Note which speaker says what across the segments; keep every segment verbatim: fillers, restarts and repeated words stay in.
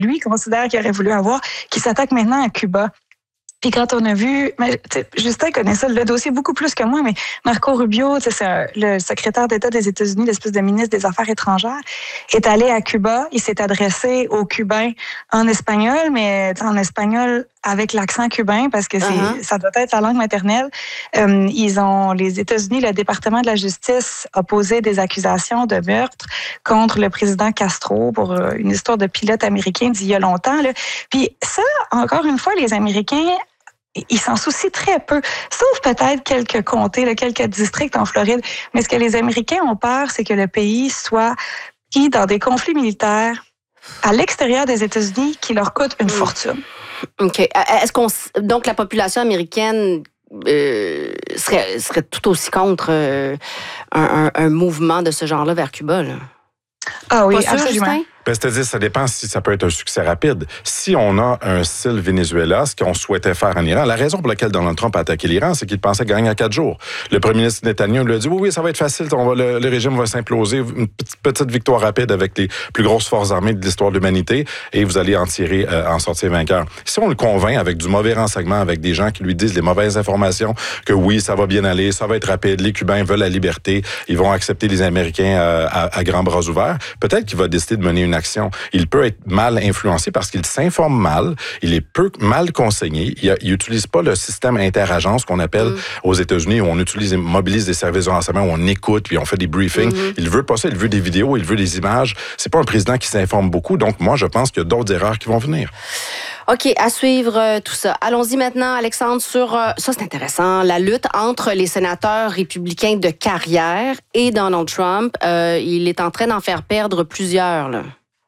Speaker 1: lui considère qu'il aurait voulu avoir, qui s'attaque maintenant à Cuba. Puis quand on a vu, mais, Justin connaît ça, le dossier beaucoup plus que moi, mais Marco Rubio, c'est un, le secrétaire d'État des États-Unis, l'espèce de ministre des Affaires étrangères, est allé à Cuba. Il s'est adressé aux Cubains en espagnol, mais en espagnol avec l'accent cubain, parce que c'est, uh-huh. ça doit être sa langue maternelle. Euh, ils ont, les États-Unis, le département de la justice a posé des accusations de meurtre contre le président Castro pour une histoire de pilote américain d'il y a longtemps. Là. Puis ça, encore une fois, les Américains, ils s'en soucient très peu, sauf peut-être quelques comtés, là, quelques districts en Floride. Mais ce que les Américains ont peur, c'est que le pays soit pris dans des conflits militaires à l'extérieur des États-Unis qui leur coûtent une fortune.
Speaker 2: OK. Est-ce qu'on donc la population américaine euh, serait, serait tout aussi contre euh, un, un, un mouvement de ce genre-là vers Cuba, là?
Speaker 1: Ah oui,
Speaker 2: Pas sûr,
Speaker 1: absolument.
Speaker 2: Justin?
Speaker 3: Ben, c'est-à-dire, ça dépend si ça peut être un succès rapide. Si on a un style Venezuela, ce qu'on souhaitait faire en Iran, la raison pour laquelle Donald Trump a attaqué l'Iran, c'est qu'il pensait gagner en quatre jours. Le premier ministre Netanyahu lui a dit, oui, oui, ça va être facile, on va, le, le régime va s'imploser, une petite, petite victoire rapide avec les plus grosses forces armées de l'histoire de l'humanité, et vous allez en tirer, euh, en sortir vainqueur. Si on le convainc avec du mauvais renseignement, avec des gens qui lui disent les mauvaises informations, que oui, ça va bien aller, ça va être rapide, les Cubains veulent la liberté, ils vont accepter les Américains euh, à, à grands bras ouverts, peut-être qu'il va décider de mener une action. Il peut être mal influencé parce qu'il s'informe mal, il est peu mal conseillé, il n'utilise pas le système interagence qu'on appelle mm. aux États-Unis où on utilise, mobilise des services de renseignement, où on écoute, puis on fait des briefings. Mm-hmm. Il veut pas ça, il veut des vidéos, il veut des images. C'est pas un président qui s'informe beaucoup, donc moi je pense qu'il y a d'autres erreurs qui vont venir.
Speaker 2: OK, à suivre euh, tout ça. Allons-y maintenant, Alexandre, sur, euh, ça c'est intéressant, la lutte entre les sénateurs républicains de carrière et Donald Trump. Euh, il est en train d'en faire perdre plusieurs, là.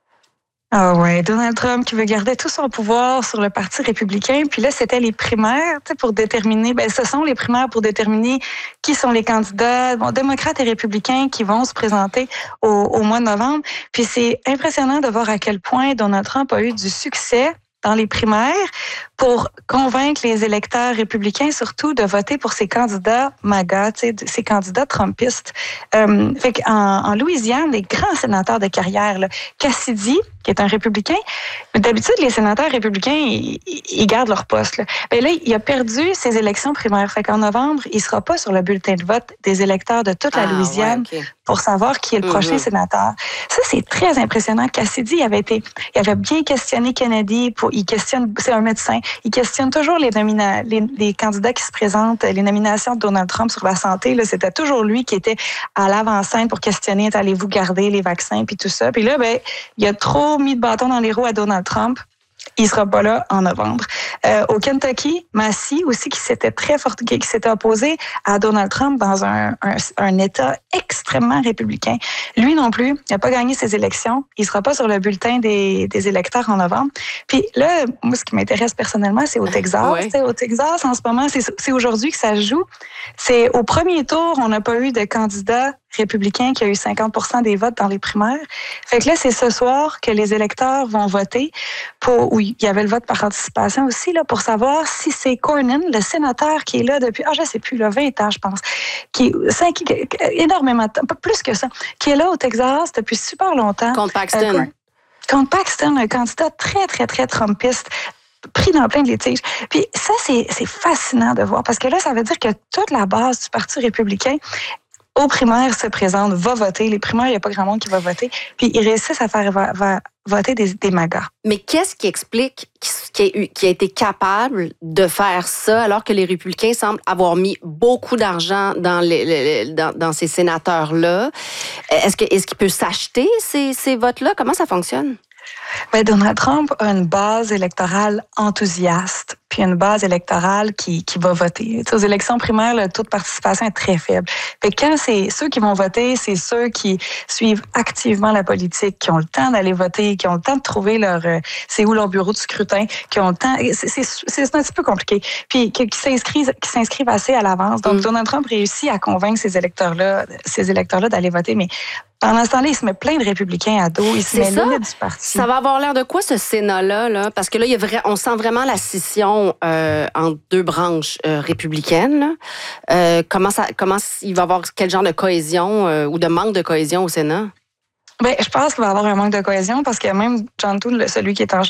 Speaker 1: Ah ouais, Donald Trump qui veut garder tout son pouvoir sur le Parti républicain. Puis là, c'était les primaires, tu sais, pour déterminer, ben ce sont les primaires pour déterminer qui sont les candidats, bon, démocrates et républicains qui vont se présenter au, au mois de novembre. Puis c'est impressionnant de voir à quel point Donald Trump a eu du succès dans les primaires pour convaincre les électeurs républicains surtout de voter pour ces candidats MAGA, ces candidats trumpistes. Euh, fait qu'en, en Louisiane, les grands sénateurs de carrière, là, Cassidy, qui est un républicain, mais d'habitude, les sénateurs républicains, ils, ils gardent leur poste. Là. Ben là, il a perdu ses élections primaires. Fait qu'en novembre, il sera pas sur le bulletin de vote des électeurs de toute la ah, Louisiane ouais, okay. pour savoir qui est le prochain mm-hmm. sénateur. Ça, c'est très impressionnant. Cassidy, il avait été, il avait bien questionné Kennedy. Pour, il questionne, c'est un médecin. Il questionne toujours les, nomina, les, les candidats qui se présentent, les nominations de Donald Trump sur la santé. Là, c'était toujours lui qui était à l'avant-scène pour questionner, allez-vous garder les vaccins puis tout ça. Puis là, ben, il y a trop mis de bâton dans les roues à Donald Trump. Il sera pas là en novembre. Euh, au Kentucky, Massey aussi qui s'était très fort, qui s'était opposé à Donald Trump dans un, un, un État extrêmement républicain. Lui non plus, il n'a pas gagné ses élections. Il sera pas sur le bulletin des, des électeurs en novembre. Puis là, moi, ce qui m'intéresse personnellement, c'est au Texas. Ouais. Au Texas, en ce moment, c'est, c'est aujourd'hui que ça se joue. C'est au premier tour, on n'a pas eu de candidat républicain qui a eu cinquante pour cent des votes dans les primaires. Fait que là, c'est ce soir que les électeurs vont voter pour, oui, il y avait le vote par anticipation aussi, là, pour savoir si c'est Cornyn, le sénateur qui est là depuis, ah, je sais plus, là, vingt ans, je pense, qui est cinq, énormément, plus que ça, qui est là au Texas depuis super longtemps.
Speaker 2: Contre Paxton. Euh,
Speaker 1: contre Paxton, un candidat très, très, très trumpiste, pris dans plein de litiges. Puis ça, c'est, c'est fascinant de voir, parce que là, ça veut dire que toute la base du Parti républicain aux primaires se présente, va voter. Les primaires, il n'y a pas grand monde qui va voter. Puis ils réussissent à faire va, va voter des, des MAGA.
Speaker 2: Mais qu'est-ce qui explique qui a, qui a été capable de faire ça alors que les républicains semblent avoir mis beaucoup d'argent dans, les, les, dans, dans ces sénateurs-là? Est-ce, que, est-ce qu'il peut s'acheter ces, ces votes-là? Comment ça fonctionne?
Speaker 1: Ben, Donald Trump a une base électorale enthousiaste, puis une base électorale qui, qui va voter. T'sais, aux élections primaires, le taux de participation est très faible. Fait que quand c'est ceux qui vont voter, c'est ceux qui suivent activement la politique, qui ont le temps d'aller voter, qui ont le temps de trouver leur euh, c'est où leur bureau de scrutin, qui ont le temps. C'est, c'est, c'est un petit peu compliqué. Puis qui, qui s'inscrivent, qui s'inscrivent assez à l'avance. Donc mm. Donald Trump réussit à convaincre ces électeurs-là, ces électeurs-là d'aller voter, mais pendant ce temps-là, il se met plein de républicains à dos. Il se met loin du parti.
Speaker 2: Ça va avoir l'air de quoi, ce Sénat-là? Là? Parce que là, il y a vrai, on sent vraiment la scission euh, entre deux branches euh, républicaines. Euh, comment, ça, comment il va y avoir quel genre de cohésion euh, ou de manque de cohésion au Sénat?
Speaker 1: Bien, je pense qu'il va y avoir un manque de cohésion parce que même John Thune, celui qui est en